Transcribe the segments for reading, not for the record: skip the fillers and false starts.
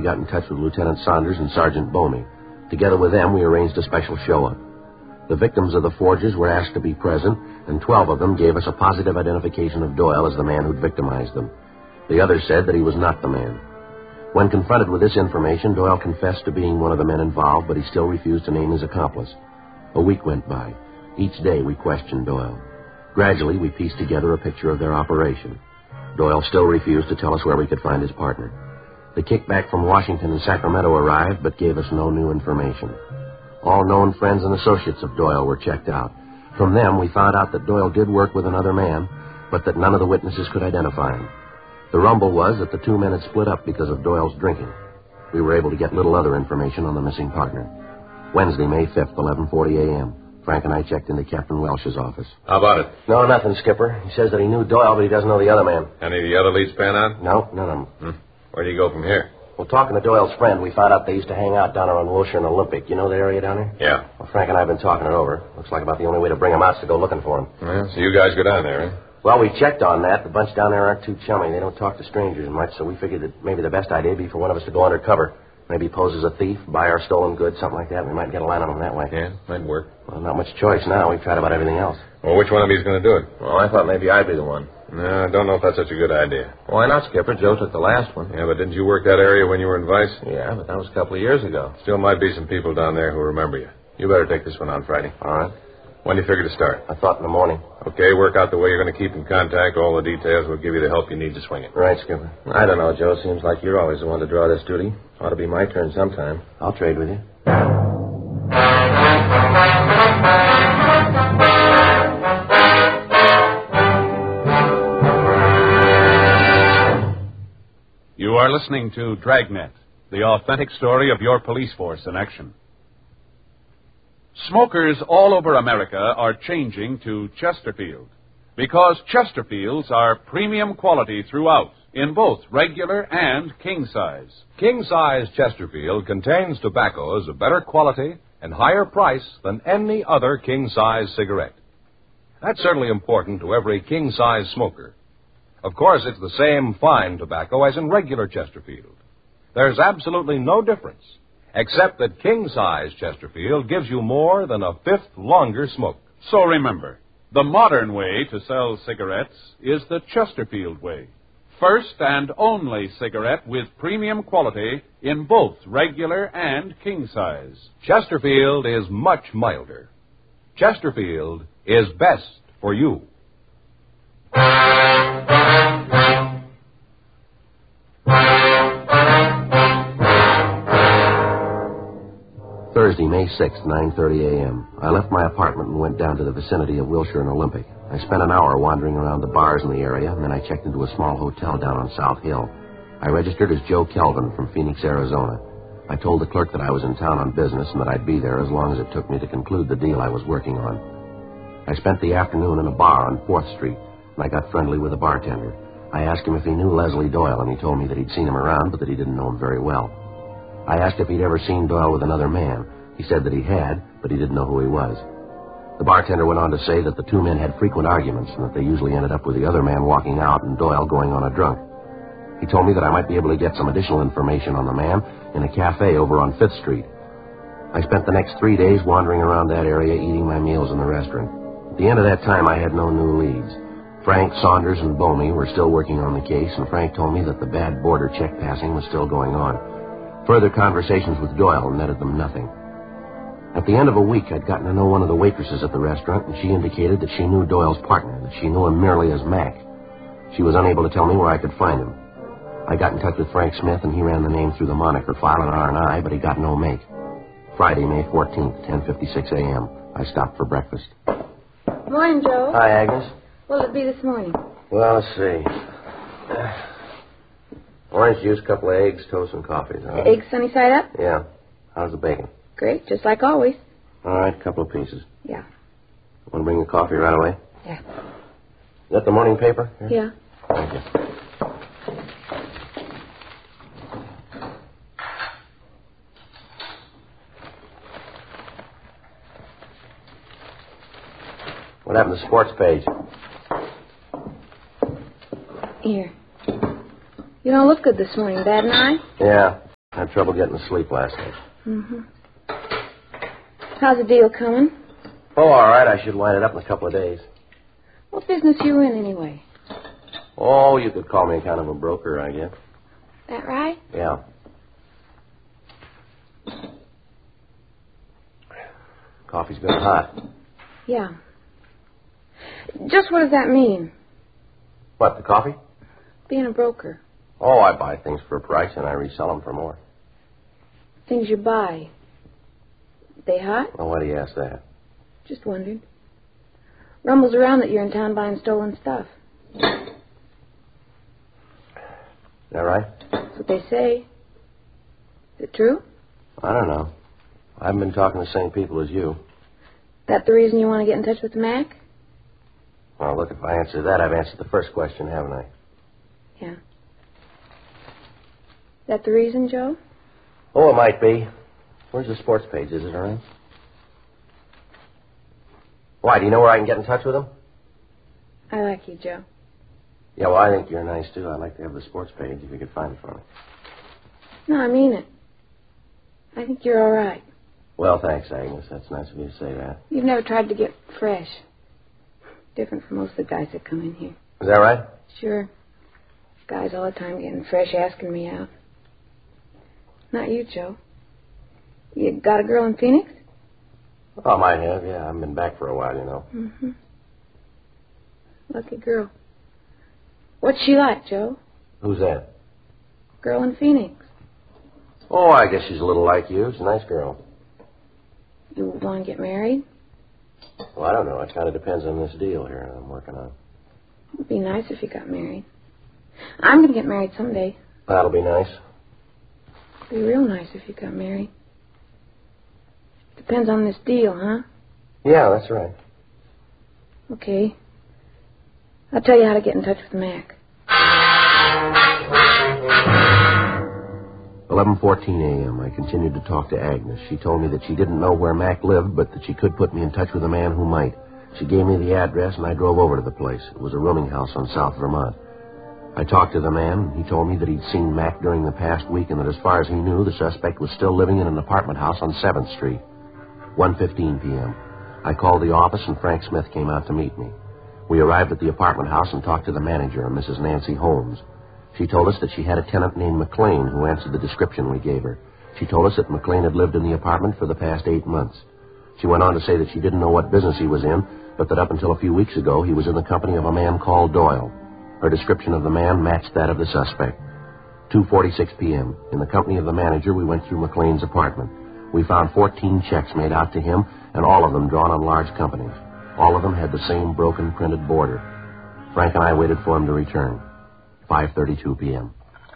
got in touch with Lieutenant Saunders and Sergeant Bomey. Together with them, we arranged a special show-up. The victims of the forgers were asked to be present, and 12 of them gave us a positive identification of Doyle as the man who'd victimized them. The others said that he was not the man. When confronted with this information, Doyle confessed to being one of the men involved, but he still refused to name his accomplice. A week went by. Each day we questioned Doyle. Gradually, we pieced together a picture of their operation. Doyle still refused to tell us where we could find his partner. The kickback from Washington and Sacramento arrived, but gave us no new information. All known friends and associates of Doyle were checked out. From them, we found out that Doyle did work with another man, but that none of the witnesses could identify him. The rumble was that the two men had split up because of Doyle's drinking. We were able to get little other information on the missing partner. Wednesday, May 5th, 11:40 a.m. Frank and I checked into Captain Welsh's office. How about it? No, nothing, Skipper. He says that he knew Doyle, but he doesn't know the other man. Any of the other leads pan out? No, none of them. Where do you go from here? Well, talking to Doyle's friend, we found out they used to hang out down around Wilshire and Olympic. You know the area down there? Yeah. Well, Frank and I have been talking it over. Looks like about the only way to bring him out is to go looking for him. Well, so you guys go down there, huh? Well, we checked on that. The bunch down there aren't too chummy. They don't talk to strangers much, so we figured that maybe the best idea would be for one of us to go undercover. Maybe pose as a thief, buy our stolen goods, something like that. We might get a line on them that way. Yeah, might work. Well, not much choice now. We've tried about everything else. Well, which one of you is going to do it? Well, I thought maybe I'd be the one. No, I don't know if that's such a good idea. Why not, Skipper? Joe took the last one. Yeah, but didn't you work that area when you were in Vice? Yeah, but that was a couple of years ago. Still might be some people down there who remember you. You better take this one on Friday. All right. When do you figure to start? I thought in the morning. Okay, work out the way you're going to keep in contact. All the details will give you the help you need to swing it. Right, Skipper. I don't know, Joe. Seems like you're always the one to draw this duty. Ought to be my turn sometime. I'll trade with you. You are listening to Dragnet, the authentic story of your police force in action. Smokers all over America are changing to Chesterfield because Chesterfields are premium quality throughout in both regular and king size. King size Chesterfield contains tobaccos of better quality and higher price than any other king size cigarette. That's certainly important to every king size smoker. Of course, it's the same fine tobacco as in regular Chesterfield. There's absolutely no difference, except that king-size Chesterfield gives you more than a fifth longer smoke. So remember, the modern way to sell cigarettes is the Chesterfield way. First and only cigarette with premium quality in both regular and king size. Chesterfield is much milder. Chesterfield is best for you. Thursday, May 6th, 9:30 a.m. I left my apartment and went down to the vicinity of Wilshire and Olympic. I spent an hour wandering around the bars in the area, and then I checked into a small hotel down on South Hill. I registered as Joe Kelvin from Phoenix, Arizona. I told the clerk that I was in town on business and that I'd be there as long as it took me to conclude the deal I was working on. I spent the afternoon in a bar on 4th Street, and I got friendly with the bartender. I asked him if he knew Leslie Doyle, and he told me that he'd seen him around, but that he didn't know him very well. I asked if he'd ever seen Doyle with another man. He said that he had, but he didn't know who he was. The bartender went on to say that the two men had frequent arguments and that they usually ended up with the other man walking out and Doyle going on a drunk. He told me that I might be able to get some additional information on the man in a cafe over on 5th Street. I spent the next 3 days wandering around that area, eating my meals in the restaurant. At the end of that time, I had no new leads. Frank, Saunders, and Bomey were still working on the case, and Frank told me that the bad border check passing was still going on. Further conversations with Doyle netted them nothing. At the end of a week, I'd gotten to know one of the waitresses at the restaurant, and she indicated that she knew Doyle's partner, that she knew him merely as Mac. She was unable to tell me where I could find him. I got in touch with Frank Smith, and he ran the name through the moniker file at R&I, but he got no make. Friday, May 14th, 10:56 a.m. I stopped for breakfast. Morning, Joe. Hi, Agnes. What'll it be this morning? Well, let's see. Orange juice, couple of eggs, toast, and coffee. Eggs sunny side up? Yeah. How's the bacon? Great, just like always. All right, couple of pieces. Yeah. Want to bring the coffee right away? Yeah. Is that the morning paper? Yeah. Thank you. What happened to the sports page? Here. You don't look good this morning, Dad and I. Yeah. Had trouble getting to sleep last night. Mm-hmm. How's the deal coming? Oh, all right. I should wind it up in a couple of days. What business you in, anyway? Oh, you could call me kind of a broker, I guess. That right? Yeah. Coffee's been hot. Yeah. Just what does that mean, What, the coffee? being a broker? Oh, I buy things for a price and I resell them for more. Things you buy. They hot? Well, why do you ask that? Just wondered. Rumbles around that you're in town buying stolen stuff. Is that right? That's what they say. Is it true? I don't know. I haven't been talking to the same people as you. That the reason you want to get in touch with Mac? Well, look, if I answer that, I've answered the first question, haven't I? Yeah. That the reason, Joe? Oh, it might be. Where's the sports page? Is it around? Why, do you know where I can get in touch with them? I like you, Joe. Yeah, well, I think you're nice, too. I'd like to have the sports page if you could find it for me. No, I mean it. I think you're all right. Well, thanks, Agnes. That's nice of you to say that. You've never tried to get fresh. Different from most of the guys that come in here. Is that right? Sure. Guys all the time getting fresh, asking me out. Not you, Joe. You got a girl in Phoenix? Oh, I might have, yeah. I haven't been back for a while, you know. Mm-hmm. Lucky girl. What's she like, Joe? Who's that? Girl in Phoenix. Oh, I guess she's a little like you. She's a nice girl. You want to get married? Well, I don't know. It kind of depends on this deal here I'm working on. It'd be nice if you got married. I'm going to get married someday. That'll be nice. It'd be real nice if you got married. Depends on this deal, huh? Yeah, that's right. Okay. I'll tell you how to get in touch with Mac. 11:14 a.m. I continued to talk to Agnes. She told me that she didn't know where Mac lived, but that she could put me in touch with a man who might. She gave me the address, and I drove over to the place. It was a rooming house on South Vermont. I talked to the man. He told me that he'd seen Mac during the past week and that as far as he knew, the suspect was still living in an apartment house on 7th Street. 1:15 p.m. I called the office, and Frank Smith came out to meet me. We arrived at the apartment house and talked to the manager, Mrs. Nancy Holmes. She told us that she had a tenant named McLean who answered the description we gave her. She told us that McLean had lived in the apartment for the past 8 months. She went on to say that she didn't know what business he was in, but that up until a few weeks ago he was in the company of a man called Doyle. Her description of the man matched that of the suspect. 2:46 p.m. In the company of the manager, we went through McLean's apartment. We found 14 checks made out to him, and all of them drawn on large companies. All of them had the same broken printed border. Frank and I waited for him to return. 5:32 p.m.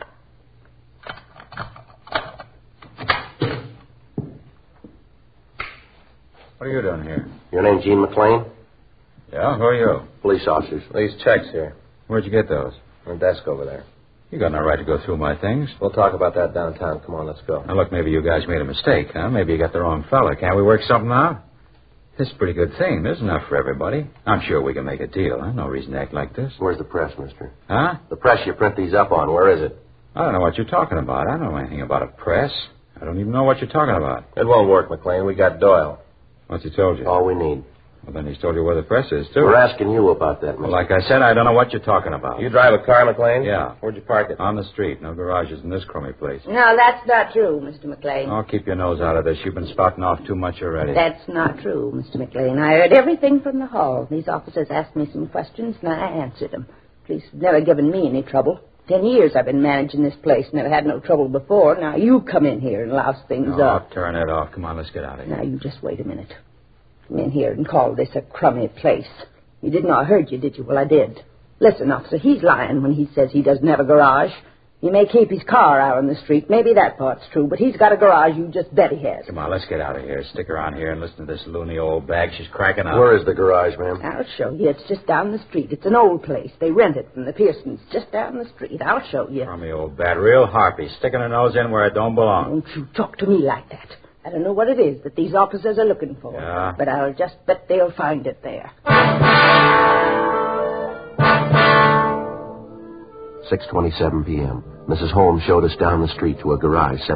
What are you doing here? Your name Gene McLean? Yeah, who are you? Police officers. These checks here. Where'd you get those? On the desk over there. You got no right to go through my things. We'll talk about that downtown. Come on, let's go. Now, look, maybe you guys made a mistake, huh? Maybe you got the wrong fella. Can't we work something out? This is a pretty good thing. There's enough for everybody. I'm sure we can make a deal, huh? No reason to act like this. Where's the press, mister? Huh? The press you print these up on, where is it? I don't know what you're talking about. I don't know anything about a press. I don't even know what you're talking about. It won't work, McLean. We got Doyle. What's he told you? All we need. Well, then he's told you where the press is, too. We're asking you about that, mister. Well, like I said, I don't know what you're talking about. You drive a car, McLean? Yeah. Where'd you park it? On the street. No garages in this crummy place. No, that's not true, Mr. McLean. Oh, keep your nose out of this. You've been spouting off too much already. That's not true, Mr. McLean. I heard everything from the hall. These officers asked me some questions, and I answered them. Police have never given me any trouble. 10 years I've been managing this place. Never had no trouble before. Now you come in here and louse things up. Turn it off. Come on, let's get out of here. Now, you just wait a minute. Come in here and call this a crummy place. You didn't know I heard you, did you? Well, I did. Listen, officer, he's lying when he says he doesn't have a garage. He may keep his car out on the street. Maybe that part's true, but he's got a garage. You just bet he has. Come on, let's get out of here. Stick around here and listen to this loony old bag. She's cracking up. Where is the garage, ma'am? I'll show you. It's just down the street. It's an old place. They rent it from the Pearsons. Just down the street. I'll show you. Crummy old bat. Real harpy. Sticking her nose in where it don't belong. Don't you talk to me like that. I don't know what it is that these officers are looking for. Yeah. But I'll just bet they'll find it there. 6:27 p.m. Mrs. Holmes showed us down the street to a garage set